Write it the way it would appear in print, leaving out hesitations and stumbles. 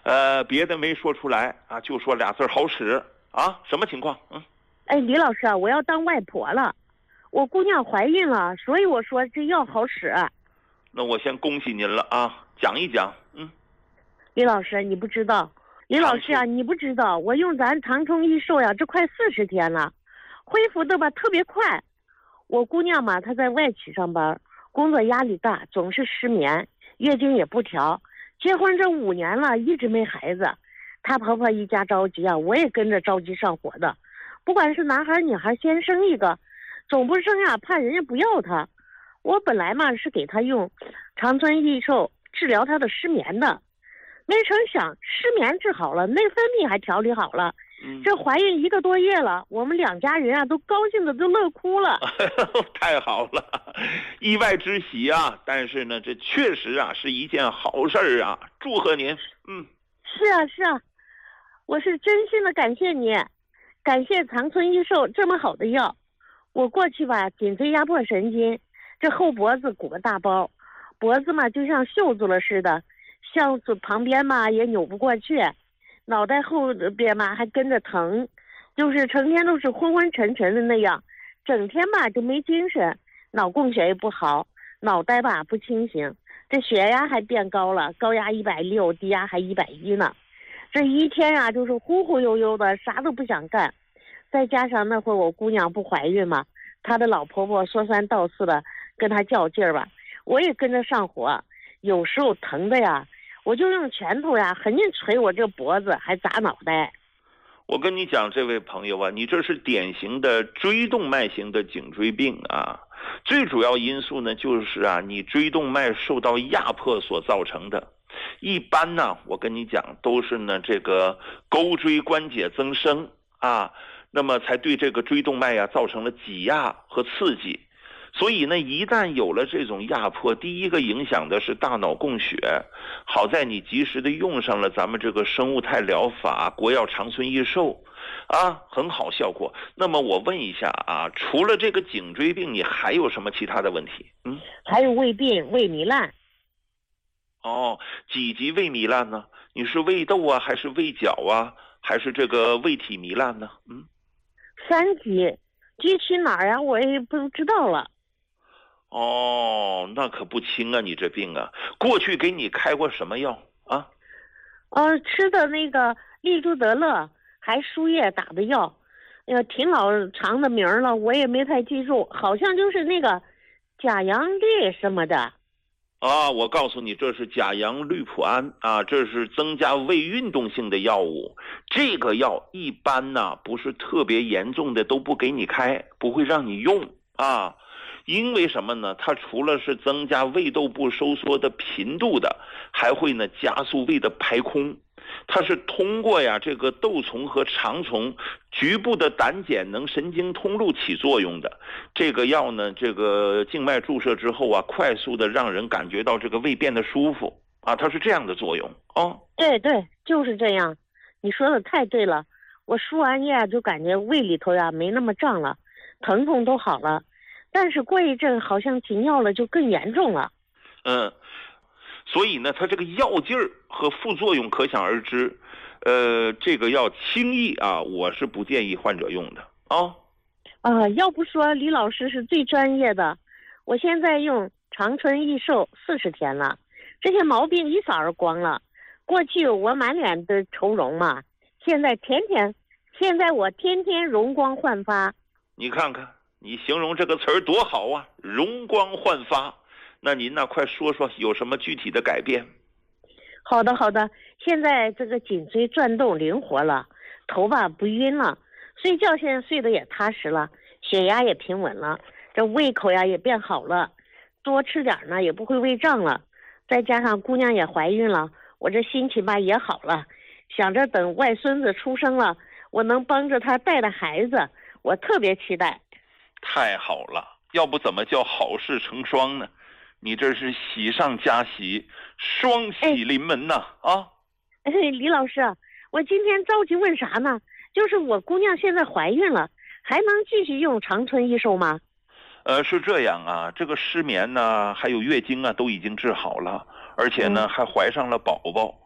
别的没说出来啊，就说俩字好使啊，什么情况？ 哎，李老师啊，我要当外婆了，我姑娘怀孕了，所以我说这药好使。 那我先恭喜您了啊，讲一讲。 李老师，你不知道，李老师啊，你不知道，我用咱长春益寿呀，这快40天了，恢复的吧特别快。我姑娘嘛，她在外企上班，工作压力大，总是失眠，月经也不调，结婚这5年了，一直没孩子。她婆婆一家着急啊，我也跟着着急上火的。不管是男孩女孩，先生一个，总不生呀，怕人家不要她。我本来嘛是给她用长春益寿治疗她的失眠的。没成想失眠治好了，内分泌还调理好了。这怀孕1个多月了，我们2家人啊都高兴的都乐哭了。 太好了，意外之喜啊！但是呢，这确实啊是一件好事儿啊，祝贺您。 是啊，我是真心的感谢你，感谢长春益寿这么好的药。我过去吧颈椎压迫神经，这后脖子鼓个大包，脖子嘛就像锈住了似的。巷子旁边嘛也扭不过去，脑袋后边嘛还跟着疼，就是成天都是昏昏沉沉的那样，整天吧就没精神，脑供血也不好，脑袋吧不清醒，这血压还变高了，高压160，低压还110呢。这一天啊就是忽忽悠悠的，啥都不想干。再加上那会儿我姑娘不怀孕嘛，她的老婆婆说三道四的跟她较劲儿吧，我也跟着上火，有时候疼的呀。我就用拳头呀，狠劲捶我这脖子，还砸脑袋。 我跟你讲，这位朋友啊，你这是典型的椎动脉型的颈椎病啊。最主要因素呢，就是啊，你椎动脉受到压迫所造成的。一般呢，我跟你讲，都是呢这个沟椎关节增生啊，那么才对这个椎动脉呀造成了挤压和刺激。所以呢，一旦有了这种压迫，第一个影响的是大脑供血。好在你及时的用上了咱们这个生物态疗法国药长春益寿啊，很好效果。那么我问一下啊，除了这个颈椎病，你还有什么其他的问题？ 还有胃病、胃糜烂。 几级胃糜烂呢？你是胃窦啊，还是胃角啊，还是这个胃体糜烂呢 ？3级，具体哪儿呀？我也不知道了。 那可不轻啊，你这病啊，过去给你开过什么药啊？ 吃的那个利珠德乐，还输液打的药，挺老长的名了，我也没太记住，好像就是那个甲阳绿什么的。 我告诉你，这是甲阳氯普胺啊，这是增加胃运动性的药物。这个药一般呢，不是特别严重的都不给你开，不会让你用啊。因为什么呢？它除了是增加胃窦部收缩的频度的，还会呢加速胃的排空。它是通过呀这个窦丛和肠丛局部的胆碱能神经通路起作用的。这个药呢，这个静脉注射之后啊，快速的让人感觉到这个胃变得舒服啊，它是这样的作用对，就是这样。你说的太对了，我输完液就感觉胃里头呀没那么胀了，疼痛都好了。但是过一阵好像停药了，就更严重了。 所以呢，它这个药劲儿和副作用可想而知。这个药轻易啊，我是不建议患者用的要不说李老师是最专业的，我现在用长春益寿40天了，这些毛病一扫而光了。过去我满脸的愁容嘛，现在我天天容光焕发。 你看看。你形容这个词儿多好啊，容光焕发。那您呢，快说说有什么具体的改变？ 好的，现在这个颈椎转动灵活了，头发不晕了，睡觉现在睡得也踏实了，血压也平稳了，这胃口呀也变好了，多吃点呢也不会胃胀了。再加上姑娘也怀孕了，我这心情吧也好了，想着等外孙子出生了，我能帮着他带孩子，我特别期待。 太好了，要不怎么叫好事成双呢？你这是喜上加喜，双喜临门呐！ 李老师，我今天着急问啥呢？就是我姑娘现在怀孕了，还能继续用长春益寿吗？ 是这样啊，这个失眠呢，还有月经啊，都已经治好了，而且呢，还怀上了宝宝。